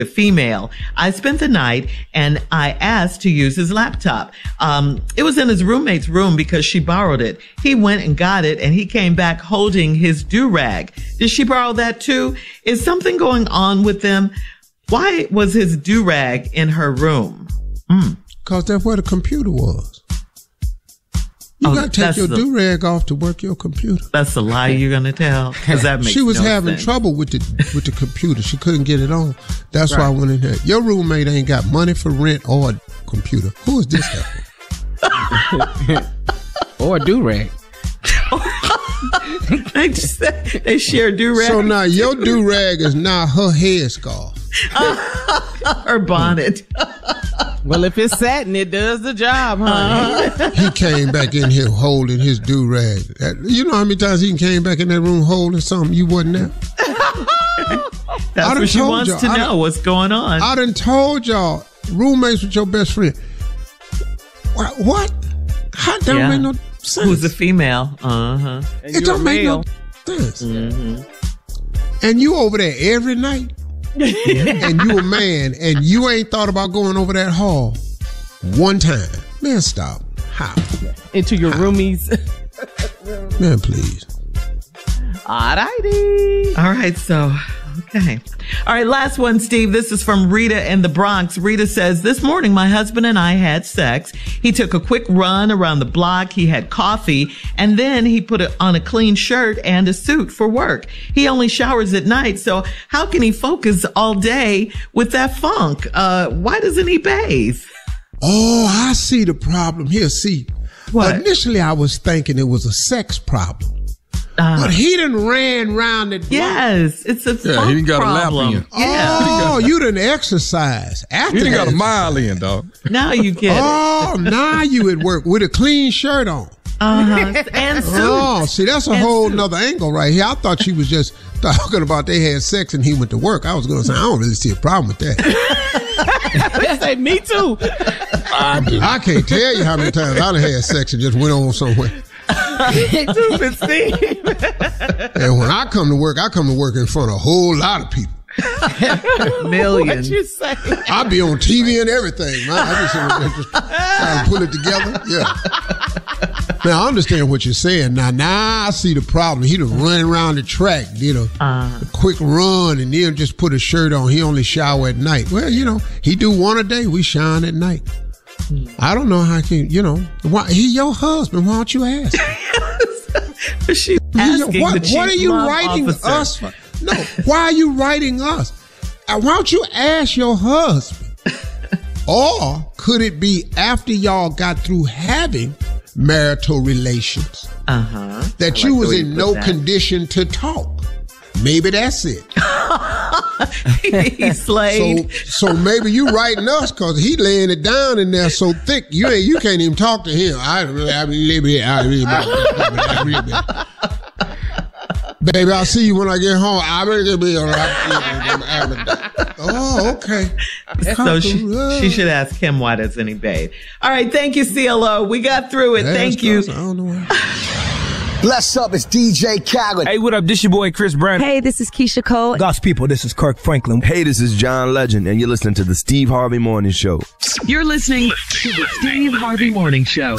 a female. I spent the night and I asked to use his laptop. It was in his roommate's room because she borrowed it. He went and got it and he came back holding his do-rag. Did she borrow that too? Is something going on with them? Why was his do-rag in her room? Because that's where the computer was. You got to take your do-rag off to work your computer. That's the lie you're going to tell? Because that makes She was no having sense. trouble with the computer. She couldn't get it on. That's why I went in there. Your roommate ain't got money for rent or a computer. Who is this guy? Or a do-rag. They share do-rag. So now your do-rag is now her headscarf. Her bonnet. Well, if it's satin, it does the job, honey. He came back in here holding his do-rag. You know how many times he came back in that room holding something you wasn't there? That's what she wants to know, what's going on. I done told y'all, roommates with your best friend. What? How don't make no sense? Who's a female? Uh-huh. It don't make no sense. Mm-hmm. And you over there every night? And you a man, and you ain't thought about going over that hall one time. Man, stop. How? Into your roomies. Man, please. Alrighty. All right, so, okay. All right, last one, Steve. This is from Rita in the Bronx. Rita says, this morning, my husband and I had sex. He took a quick run around the block. He had coffee, and then he put on a clean shirt and a suit for work. He only showers at night, so how can he focus all day with that funk? Why doesn't he bathe? Oh, I see the problem here. See, what? Initially I was thinking it was a sex problem. But he done ran round the block. Yes, it's a funk he done got problem. a lap in. Oh, you done exercise. After He done that, got a mile in, dog. Now you get it. Oh, now you at work with a clean shirt on. Uh-huh. And suit. Oh, see, that's a whole nother angle right here. I thought she was just talking about they had sex and he went to work. I was going to say, I don't really see a problem with that. They say, me too. I can't tell you how many times I done had sex and just went on somewhere. Stupid Steve. And when I come to work in front of a whole lot of people. Millions. What you say? I be on TV and everything, man. I just trying to pull it together. Yeah. Now, I understand what you're saying. Now I see the problem. He done run around the track, did a quick run, and then just put a shirt on. He only shower at night. Well, he do one a day. We shine at night. I don't know how why he your husband. Why don't you ask? She's asking what are you writing us for? No, why are you writing us? Why don't you ask your husband? Or could it be after y'all got through having marital relations that you was in no condition to talk? Maybe that's it. He slayed. So maybe you writing us because he laying it down in there so thick you can't even talk to him. Baby, I'll see you when I get home. Oh, okay. So she should ask him why doesn't he bathe. All right, thank you, CLO. We got through it. Thank you. I don't know why. Bless up, it's DJ Khaled. Hey, what up? This your boy Chris Brown. Hey, this is Keisha Cole. God's people, this is Kirk Franklin. Hey, this is John Legend, and you're listening to the Steve Harvey Morning Show. You're listening to the Steve Harvey Morning Show.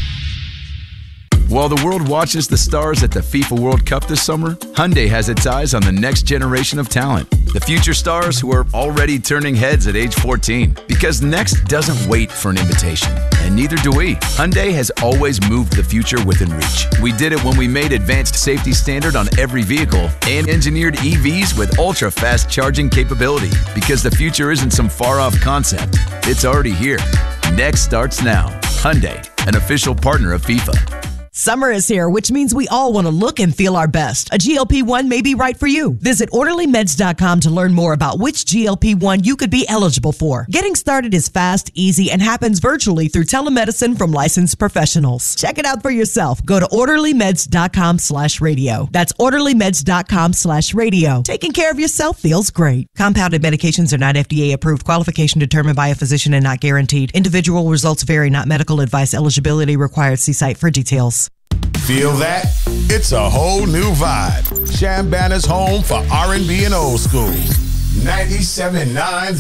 While the world watches the stars at the FIFA World Cup this summer, Hyundai has its eyes on the next generation of talent. The future stars who are already turning heads at age 14. Because next doesn't wait for an invitation. And neither do we. Hyundai has always moved the future within reach. We did it when we made advanced safety standard on every vehicle and engineered EVs with ultra-fast charging capability. Because the future isn't some far-off concept. It's already here. Next starts now. Hyundai, an official partner of FIFA. Summer is here, which means we all want to look and feel our best. A GLP-1 may be right for you. Visit OrderlyMeds.com to learn more about which GLP-1 you could be eligible for. Getting started is fast, easy, and happens virtually through telemedicine from licensed professionals. Check it out for yourself. Go to OrderlyMeds.com/radio. That's OrderlyMeds.com/radio. Taking care of yourself feels great. Compounded medications are not FDA approved. Qualification determined by a physician and not guaranteed. Individual results vary, not medical advice. Eligibility required. See site for details. Feel that? It's a whole new vibe. Chambana's home for R&B and old school. 97.9